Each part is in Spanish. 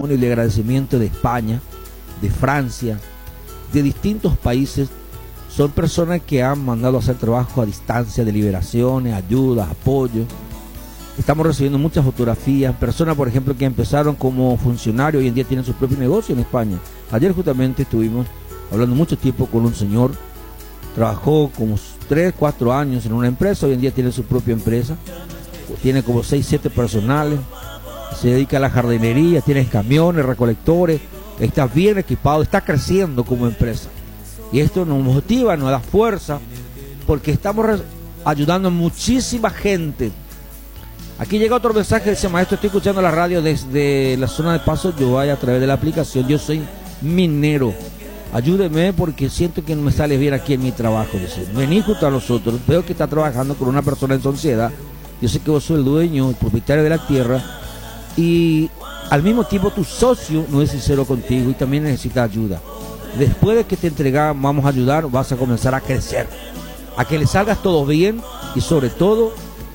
testimonio de agradecimiento de España, de Francia, de distintos países. Son personas que han mandado a hacer trabajo a distancia de liberaciones, ayudas, apoyo. Estamos recibiendo muchas fotografías, personas por ejemplo que empezaron como funcionarios y hoy en día tienen su propio negocio en España. Ayer justamente estuvimos hablando mucho tiempo con un señor, trabajó como 3, 4 años en una empresa, hoy en día tiene su propia empresa, tiene como 6, 7 personales, se dedica a la jardinería, tiene camiones, recolectores, está bien equipado, está creciendo como empresa. Y esto nos motiva, nos da fuerza, porque estamos ayudando a muchísima gente. Aquí llega otro mensaje, dice: maestro, estoy escuchando la radio desde la zona de Paso Yoay a través de la aplicación. Yo soy minero. Ayúdeme porque siento que no me sale bien aquí en mi trabajo. Dice: vení junto a nosotros. Veo que está trabajando con una persona en sociedad. Yo sé que vos sos el dueño, el propietario de la tierra. Y al mismo tiempo tu socio no es sincero contigo y también necesita ayuda. Después de que te entregamos, vamos a ayudar, vas a comenzar a crecer. A que le salgas todo bien y sobre todo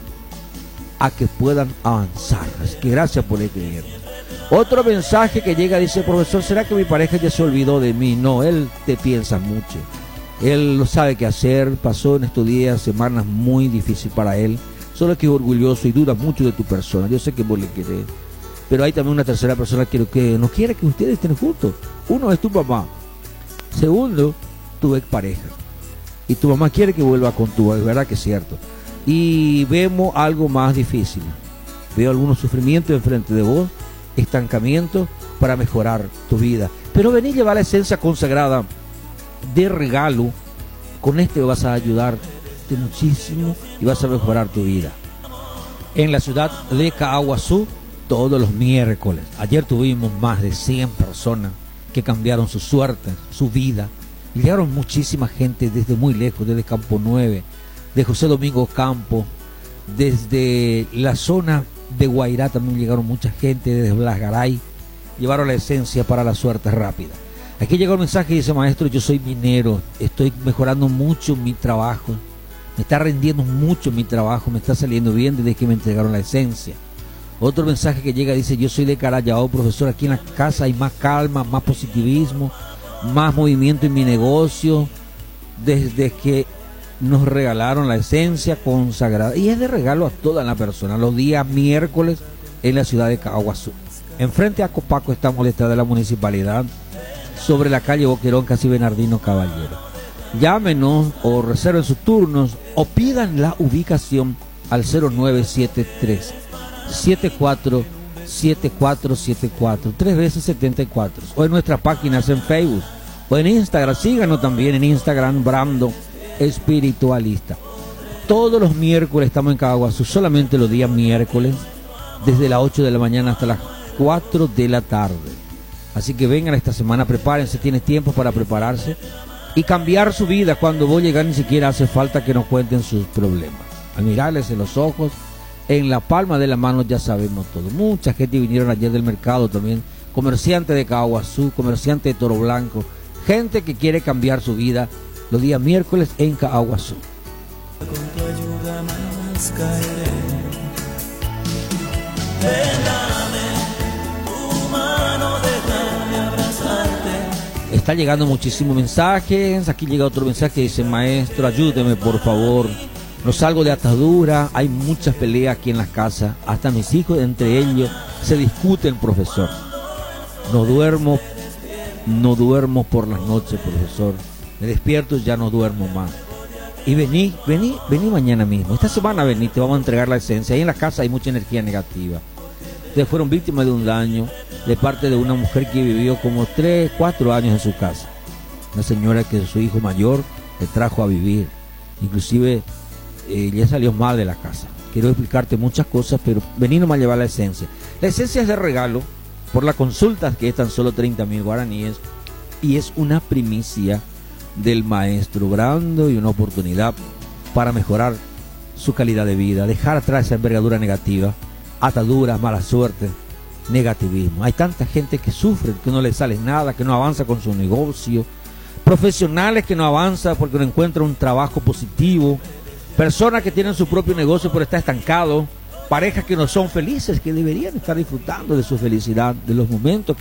a que puedan avanzar. Así que gracias por escribir. Otro mensaje que llega dice: profesor, ¿será que mi pareja ya se olvidó de mí? No, él te piensa mucho. Él no sabe qué hacer, pasó en estos días, semanas muy difíciles para él. Solo que es orgulloso y duda mucho de tu persona. Yo sé que vos le querés, pero hay también una tercera persona que no quiere que ustedes estén juntos. Uno es tu mamá. Segundo, tu expareja. Y tu mamá quiere que vuelva con tu, es verdad que es cierto. Y vemos algo más difícil. Veo algunos sufrimientos enfrente de vos, estancamiento para mejorar tu vida. Pero vení a llevar la esencia consagrada de regalo. Con este vas a ayudarte muchísimo y vas a mejorar tu vida. En la ciudad de Caaguazú, todos los miércoles. Ayer tuvimos más de 100 personas que cambiaron su suerte, su vida. Y llegaron muchísima gente desde muy lejos, desde Campo 9, de José Domingo Campo, desde la zona de Guairá también llegaron mucha gente, desde Blas Garay, llevaron la esencia para la suerte rápida. Aquí llega un mensaje y dice: maestro, yo soy minero, estoy mejorando mucho mi trabajo, me está rendiendo mucho mi trabajo, me está saliendo bien desde que me entregaron la esencia. Otro mensaje que llega dice: yo soy de Carayao, profesor, aquí en la casa hay más calma, más positivismo, más movimiento en mi negocio, desde que nos regalaron la esencia consagrada. Y es de regalo a toda la persona, los días miércoles en la ciudad de Caaguazú. Enfrente a Copaco estamos detrás de la municipalidad, sobre la calle Boquerón, casi Bernardino Caballero. Llámenos o reserven sus turnos o pidan la ubicación al 0973 747474 3 veces 74, o en nuestras páginas en Facebook o en Instagram. Síganos también en Instagram, Brando Espiritualista. Todos los miércoles estamos en Caaguazú, solamente los días miércoles, desde las 8 de la mañana hasta las 4 de la tarde. Así que vengan esta semana, prepárense, tienen tiempo para prepararse y cambiar su vida. Cuando vos llegar ni siquiera hace falta que nos cuenten sus problemas. Al mirarles en los ojos, en la palma de la mano, ya sabemos todo. Mucha gente vinieron ayer del mercado también, comerciantes de Caaguazú, comerciantes de Toro Blanco, gente que quiere cambiar su vida los días miércoles en Caaguazú. Con tu ayuda más caeré. Dame tu mano, déjame abrazarte. Está llegando muchísimos mensajes. Aquí llega otro mensaje que dice: maestro, ayúdeme por favor, no salgo de atadura, hay muchas peleas aquí en las casas, hasta mis hijos entre ellos se discuten, profesor. No duermo por las noches, profesor. Me despierto y ya no duermo más. Y vení mañana mismo. Esta semana vení, te vamos a entregar la esencia. Ahí en la casa hay mucha energía negativa. Ustedes fueron víctimas de un daño de parte de una mujer que vivió como 3, 4 años en su casa. Una señora que su hijo mayor le trajo a vivir. Inclusive ya salió mal de la casa. Quiero explicarte muchas cosas, pero vení nomás a llevar la esencia. La esencia es de regalo por la consulta, que es tan solo 30.000 guaraníes. Y es una primicia del maestro Brando y una oportunidad para mejorar su calidad de vida, dejar atrás esa envergadura negativa, ataduras, mala suerte, negativismo. Hay tanta gente que sufre, que no le sale nada, que no avanza con su negocio, profesionales que no avanzan porque no encuentran un trabajo positivo, personas que tienen su propio negocio pero está estancado, parejas que no son felices, que deberían estar disfrutando de su felicidad, de los momentos